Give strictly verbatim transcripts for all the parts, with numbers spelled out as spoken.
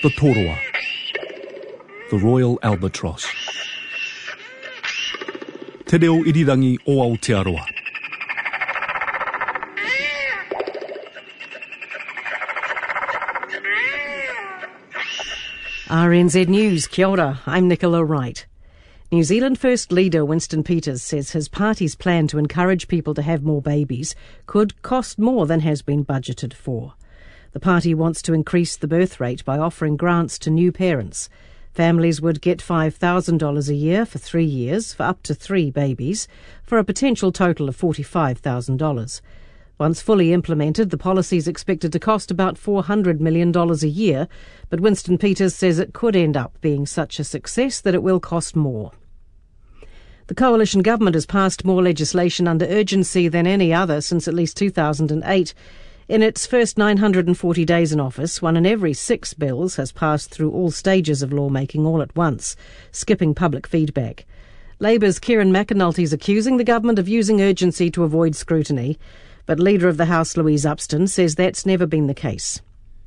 the Toroa, the Royal Albatross. Te reo irirangi o Aotearoa. R N Z News, kia ora, I'm Nicola Wright. New Zealand First leader Winston Peters says his party's plan to encourage people to have more babies could cost more than has been budgeted for. The party wants to increase the birth rate by offering grants to new parents. Families would get five thousand dollars a year for three years for up to three babies, for a potential total of forty-five thousand dollars. Once fully implemented, the policy is expected to cost about four hundred million dollars a year, but Winston Peters says it could end up being such a success that it will cost more. The coalition government has passed more legislation under urgency than any other since at least two thousand eight. In its first nine hundred forty days in office, one in every six bills has passed through all stages of lawmaking all at once, skipping public feedback. Labour's Kieran McAnulty is accusing the government of using urgency to avoid scrutiny, but Leader of the House Louise Upston says that's never been the case.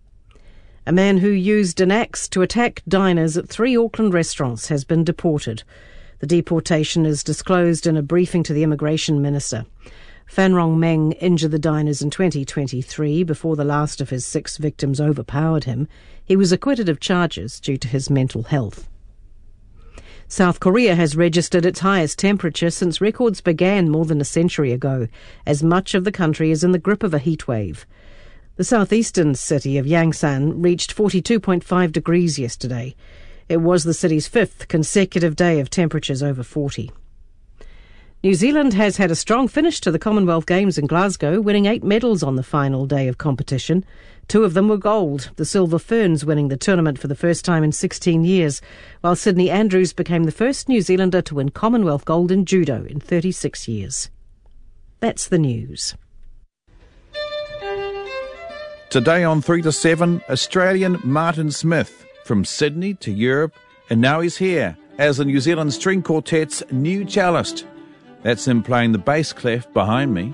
A man who used an axe to attack diners at three Auckland restaurants has been deported. The deportation is disclosed in a briefing to the Immigration Minister. Phan Rong Meng injured the diners in twenty twenty-three before the last of his six victims overpowered him. He was acquitted of charges due to his mental health. South Korea has registered its highest temperature since records began more than a century ago, as much of the country is in the grip of a heatwave. The southeastern city of Yangsan reached forty-two point five degrees yesterday. It was the city's fifth consecutive day of temperatures over forty. New Zealand has had a strong finish to the Commonwealth Games in Glasgow, winning eight medals on the final day of competition. Two of them were gold, the Silver Ferns winning the tournament for the first time in sixteen years, while Sydney Andrews became the first New Zealander to win Commonwealth gold in judo in thirty-six years. That's the news. Today on three to seven, Australian Martin Smith, from Sydney to Europe, and now he's here as the New Zealand String Quartet's new cellist. That's him playing the bass clef behind me.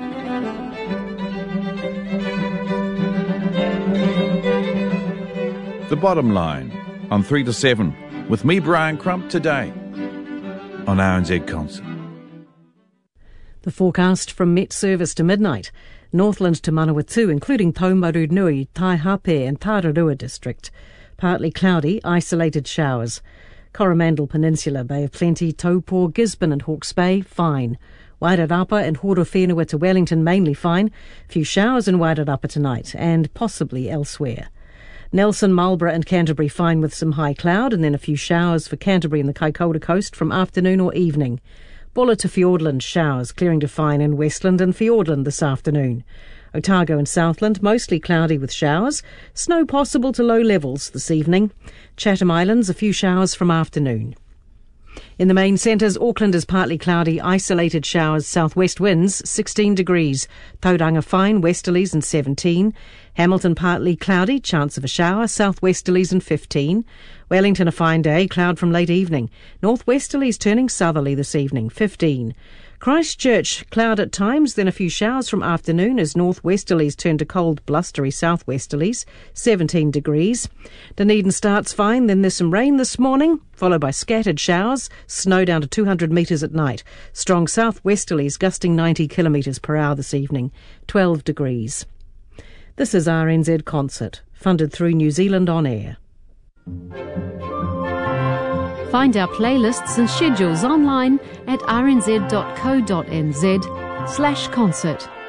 The Bottom Line on three to seven with me, Brian Crump, today on R N Z Concert. The forecast from Met Service to midnight. Northland to Manawatu, including Taumarunui, Taihape and Tararua district. Partly cloudy, isolated showers. Coromandel Peninsula, Bay of Plenty, Taupo, Gisborne and Hawke's Bay, fine. Wairarapa and Horowhenua to Wellington, mainly fine. Few showers in Wairarapa tonight, and possibly elsewhere. Nelson, Marlborough and Canterbury fine with some high cloud, and then a few showers for Canterbury and the Kaikoura coast from afternoon or evening. Bulla to Fiordland, showers, clearing to fine in Westland and Fiordland this afternoon. Otago and Southland, mostly cloudy with showers. Snow possible to low levels this evening. Chatham Islands, a few showers from afternoon. In the main centres, Auckland is partly cloudy, isolated showers, southwest winds, sixteen degrees. Tauranga fine, westerlies and seventeen. Hamilton partly cloudy, chance of a shower, southwesterlies and fifteen. Wellington a fine day, cloud from late evening. Northwesterlies turning southerly this evening, fifteen. Christchurch, cloud at times, then a few showers from afternoon as northwesterlies turn to cold, blustery southwesterlies, seventeen degrees. Dunedin starts fine, then there's some rain this morning, followed by scattered showers, snow down to two hundred metres at night. Strong southwesterlies gusting ninety kilometres per hour this evening, twelve degrees. This is R N Z Concert, funded through New Zealand On Air. Find our playlists and schedules online at r n z dot co dot n z slash concert.